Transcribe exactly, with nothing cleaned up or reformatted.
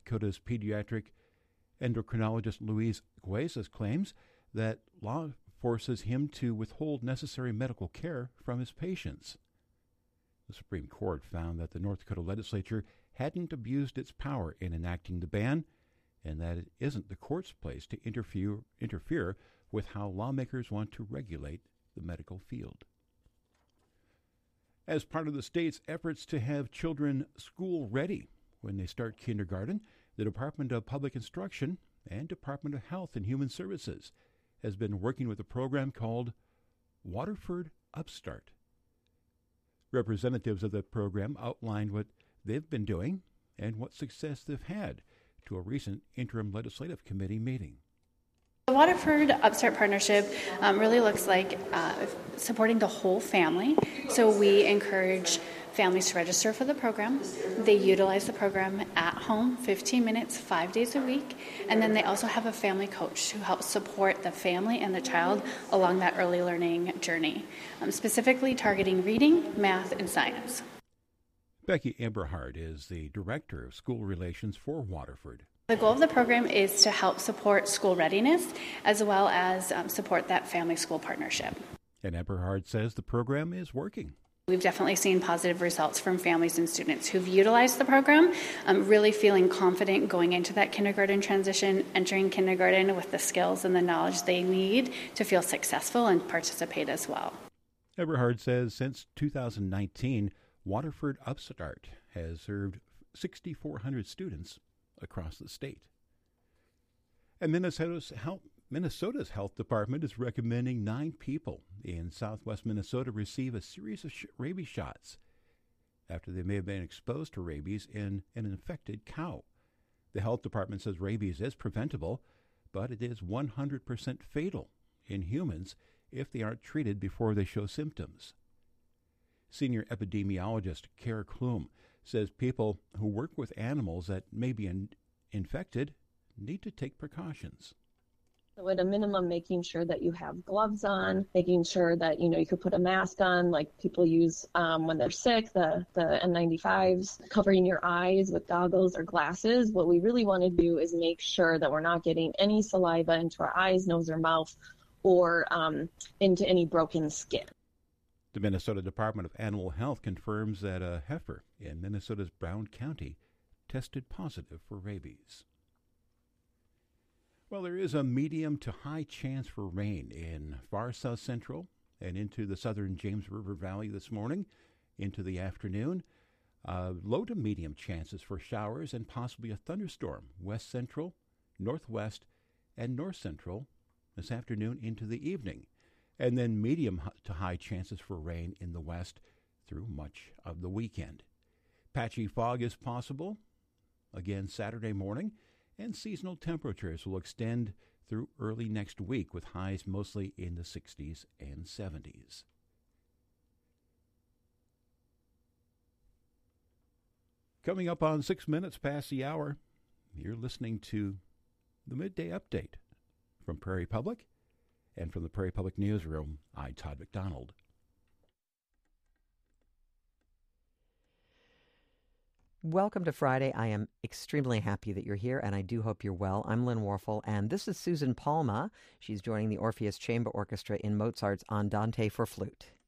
Dakota's pediatric endocrinologist Luis Guezas claims that law forces him to withhold necessary medical care from his patients. The Supreme Court found that the North Dakota legislature hadn't abused its power in enacting the ban, and that it isn't the court's place to interfere, interfere with how lawmakers want to regulate the medical field. As part of the state's efforts to have children school-ready when they start kindergarten, the Department of Public Instruction and Department of Health and Human Services has been working with a program called Waterford Upstart. Representatives of the program outlined what they've been doing and what success they've had to a recent interim legislative committee meeting. The Waterford Upstart Partnership um, really looks like uh, supporting the whole family. So we encourage families to register for the program. They utilize the program at home, fifteen minutes, five days a week. And then they also have a family coach who helps support the family and the child along that early learning journey, um, specifically targeting reading, math, and science. Becky Eberhard is the Director of School Relations for Waterford. The goal of the program is to help support school readiness as well as um, support that family-school partnership. And Eberhard says the program is working. We've definitely seen positive results from families and students who've utilized the program, um, really feeling confident going into that kindergarten transition, entering kindergarten with the skills and the knowledge they need to feel successful and participate as well. Eberhard says since two thousand nineteen, Waterford Upstart has served six thousand four hundred students across the state. And Minnesota's health, Minnesota's health department is recommending nine people in southwest Minnesota receive a series of sh- rabies shots after they may have been exposed to rabies in an infected cow. The health department says rabies is preventable, but it is one hundred percent fatal in humans if they aren't treated before they show symptoms. Senior epidemiologist Kara Klum says people who work with animals that may be in- infected need to take precautions. So at a minimum, making sure that you have gloves on, making sure that, you know, you could put a mask on like people use um, when they're sick, the, the N ninety-fives, covering your eyes with goggles or glasses. What we really want to do is make sure that we're not getting any saliva into our eyes, nose, or mouth, or um, into any broken skin. The Minnesota Department of Animal Health confirms that a heifer in Minnesota's Brown County tested positive for rabies. Well, there is a medium to high chance for rain in far south central and into the southern James River Valley this morning into the afternoon. Uh, low to medium chances for showers and possibly a thunderstorm west central, northwest, and north central this afternoon into the evening. And then medium to high chances for rain in the west through much of the weekend. Patchy fog is possible again Saturday morning, and seasonal temperatures will extend through early next week with highs mostly in the sixties and seventies. Coming up on six minutes past the hour, you're listening to the Midday Update from Prairie Public. And from the Prairie Public Newsroom, I'm Todd McDonald. Welcome to Friday. I am extremely happy that you're here, and I do hope you're well. I'm Lynn Warfel, and this is Susan Palma. She's joining the Orpheus Chamber Orchestra in Mozart's Andante for flute.